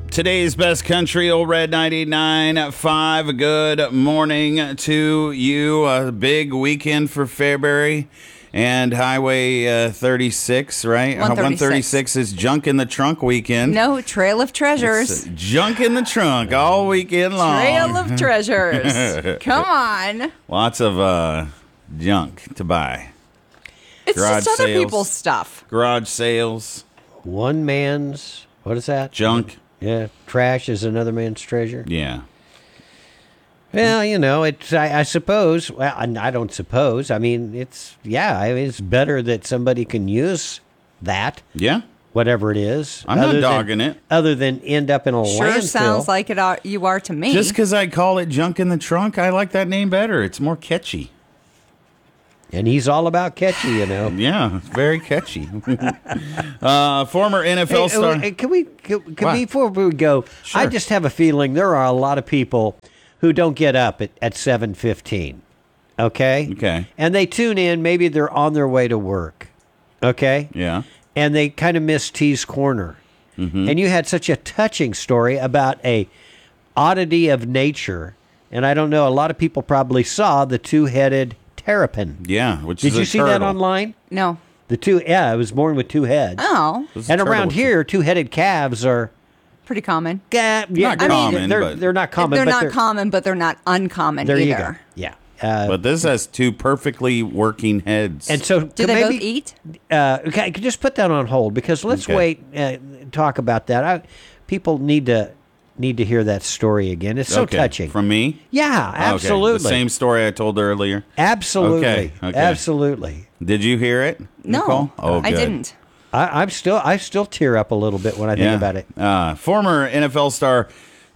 Today's best country, Old Red 99.5. Good morning to you. A big weekend for Fairbury and Highway 36, right? 136 is Junk in the Trunk weekend. No, Trail of Treasures. It's junk in the trunk all weekend long. Trail of Treasures. Come on. Lots of junk to buy. It's Garage just other sales. people's stuff. Garage sales. One man's, what is that? Junk. Yeah, trash is another man's treasure. Yeah. Well, you know, it's, I suppose, well, I don't suppose. I mean, it's better that somebody can use that, Yeah. whatever it is. I'm not dogging it. Other than end up in a Sure landfill. sounds like you are to me. Just because I call it Junk in the Trunk, I like that name better. It's more catchy. And he's all about catchy, you know. Yeah, it's very catchy. Former NFL star. Can we What? before we go, Sure. I just have a feeling there are a lot of people who don't get up at 7:15. Okay? Okay. And they tune in, maybe they're on their way to work. Okay? Yeah. And they kind of miss T's Corner. Mm-hmm. And you had such a touching story about a oddity of nature. And I don't know, a lot of people probably saw the two-headed terrapin. Yeah, which Did is you a see turtle. that online? No. It was born with two heads. Oh, This is a And turtle around with here, two-headed calves are pretty common. Not common, they're, but- they're not common. They're but not common, but they're not uncommon There either. you go. Yeah. But this has two perfectly working heads. And so, Do they both eat? Okay, just put that on hold because let's Okay. wait. Talk about that. People need to hear that story again. It's so Okay, touching. From me? Yeah, Okay, absolutely. the same story I told earlier. Absolutely. Okay. Absolutely. Did you hear it, No, Nicole? Oh, I good. didn't. I still tear up a little bit when I think about it. Former NFL star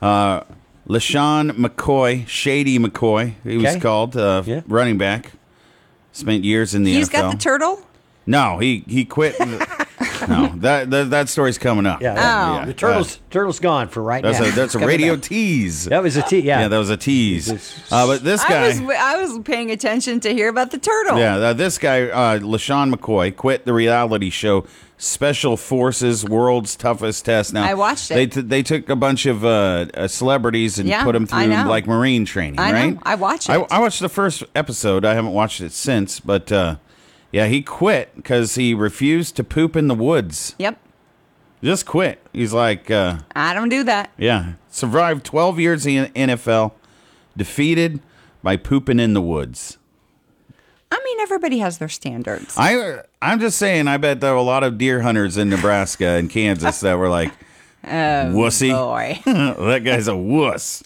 LaShawn McCoy, Shady McCoy, he was Okay. called, Yeah. running back. Spent years in the He's NFL. got the turtle? No, he quit. No, that story's coming up. Oh. The turtle's gone for right now. That's It's a coming radio back. tease. That was a tease. Yeah. Yeah, that was a tease. But this guy, I was paying attention to hear about the turtle. this guy, LaShawn McCoy, quit the reality show Special Forces World's Toughest Test. Now I watched it. They took a bunch of celebrities and Yeah, put them I through know. like Marine training. I know. right? I watched I it. watched the first episode. I haven't watched it since, but yeah, he quit because he refused to poop in the woods. Yep. Just quit. He's like, I don't do that. yeah, survived 12 years in the NFL, defeated by pooping in the woods. I mean, everybody has their standards. I'm just saying, I bet there were a lot of deer hunters in Nebraska and Kansas that were like, wussy. Boy. That guy's a wuss.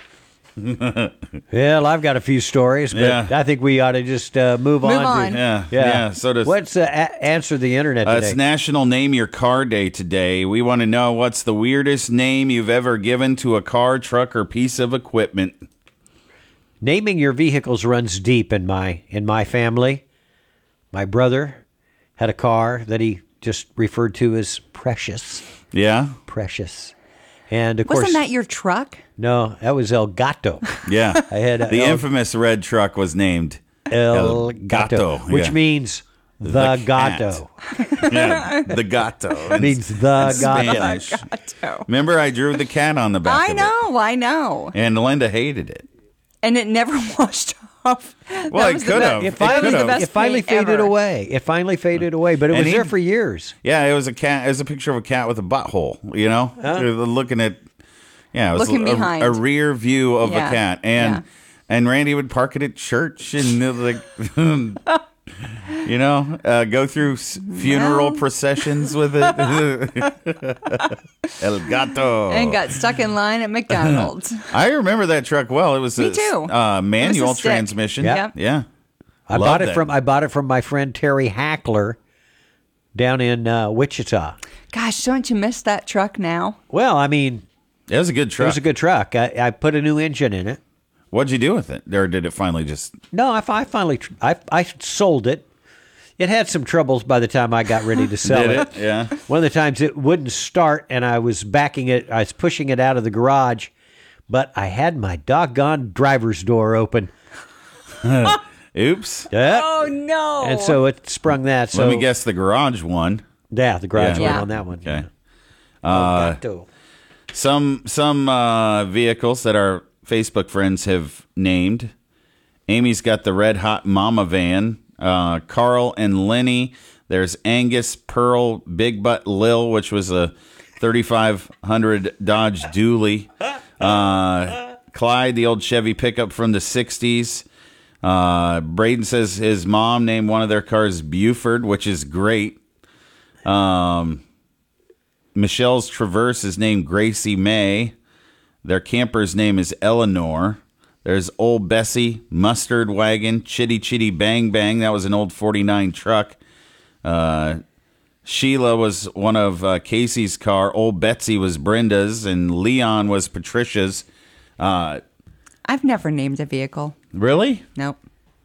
Well, I've got a few stories, but Yeah. I think we ought to just move on. on. Yeah. So does What's answer the internet today? it's National Name Your Car Day today. We want to know what's the weirdest name you've ever given to a car, truck, or piece of equipment. Naming your vehicles runs deep in my family. My brother had a car that he just referred to as Precious. Yeah, Precious. And of course, Wasn't that your truck? no, that was El Gato. yeah. I had the infamous red truck was named El Gato, which yeah. means the cat. Gato. Yeah, the gato. It means the Gato. Spanish. Gato. Remember, I drew the cat on the back. I know. And Linda hated it. And it never washed off. Well, it could have. It finally, the best it finally paint faded ever. away. It finally faded away, but it And was there he- for years. Yeah, it was a cat. It was a picture of a cat with a butthole. You know, looking at. Yeah, it was Looking a, behind. a rear view of Yeah, a cat, and Randy would park it at church and like, you know, go through funeral processions with it. El Gato. And got stuck in line at McDonald's. I remember that truck well. It was Me too. Manual It was a stick. transmission. Yep. Yeah. I Love bought it that. I bought it from my friend Terry Hackler down in Wichita. Gosh, don't you miss that truck now? Well, I mean, It was a good it truck. was a good truck. I put a new engine in it. What'd you do with it? Or did it finally just... No, I finally I sold it. It had some troubles by the time I got ready to sell Did it. it? Yeah. One of the times it wouldn't start, and I was pushing it out of the garage, but I had my doggone driver's door open. Oops. Yeah. Oh, no. And so it sprung that. So Let me guess the garage one. Yeah, the garage Yeah. went Yeah. on that one. Okay. Gato. Some vehicles that our Facebook friends have named. Amy's got the Red Hot Mama van. Carl and Lenny. There's Angus, Pearl, Big Butt Lil, which was a 3500 Dodge Dually. Clyde, the old Chevy pickup from the 60s. Braden says his mom named one of their cars Buford, which is great. Michelle's Traverse is named Gracie May. Their camper's name is Eleanor. There's Old Bessie, Mustard Wagon, Chitty Chitty Bang Bang. That was an old 49 truck. Sheila was one of Casey's car. Old Betsy was Brenda's, and Leon was Patricia's. I've never named a vehicle. Really? Nope.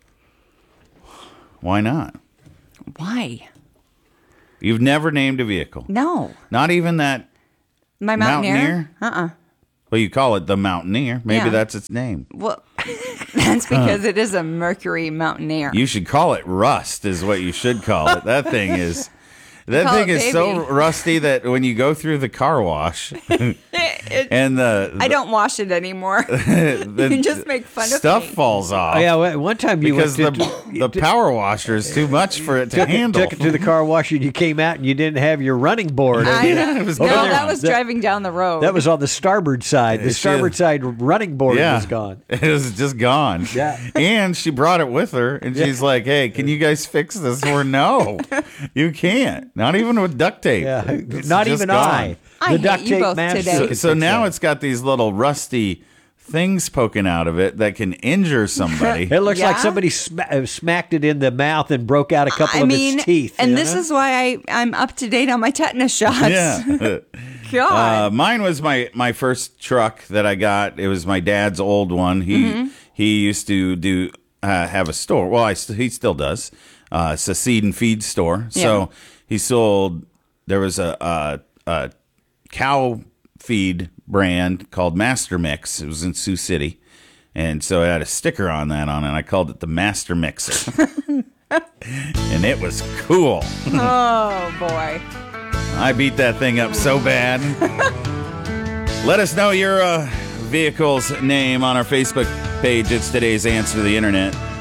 Why not? Why? You've never named a vehicle? No. Not even that My Mountaineer? Mountaineer? Well, you call it the Mountaineer. Maybe Yeah. that's its name. Well, that's because it is a Mercury Mountaineer. You should call it Rust is what you should call it. That thing is... That Call thing it is so baby. rusty that when you go through the car wash and I don't wash it anymore. the You just make fun of stuff me. falls off. Oh, yeah, one time you Because went to, the power washer is too much for it to handle. took it to the car wash and you came out and you didn't have your running board. it was No, gone. that was driving down the road. That was on the starboard side. The She- starboard side running board Yeah, was gone. It was just gone. Yeah. And she brought it with her, and she's like, "Hey, can you guys fix this?" Or no, you can't. Not even with duct tape. Yeah, It's not just even gone. I. I The hate duct you tape both master today. could So fix now that. it's got these little rusty things poking out of it that can injure somebody. It looks like Yeah? somebody smacked it in the mouth and broke out a couple I of mean, its teeth. and you this know? is why I'm up to date on my tetanus shots. Yeah. God. Mine was my first truck that I got. It was my dad's old one. He used to do have a store. Well, he still does. It's a seed and feed store. So he sold. There was a cow feed brand called Master Mix. It was in Sioux City, and so it had a sticker on it. I called it the Master Mixer, and it was cool. Oh boy. I beat that thing up so bad. Let us know your vehicle's name on our Facebook page. It's today's Answer to the Internet.